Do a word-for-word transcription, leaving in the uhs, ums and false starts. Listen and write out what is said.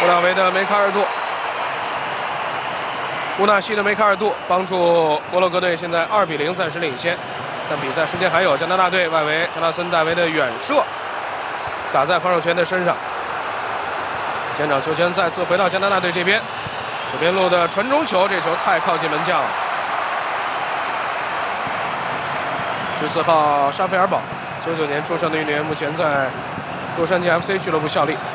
乌纳维的梅卡尔杜，乌纳西的梅卡尔杜帮助摩洛哥队现在二比零暂时领先。但比赛时间还有，加拿大队外围加纳森戴维的远射打在防守权的身上。前场球权再次回到加拿大队这边，左边路的传中球，这球太靠近门将了。十四号沙菲尔堡，九九年出生的运动员，目前在洛杉矶 F C 俱乐部效力。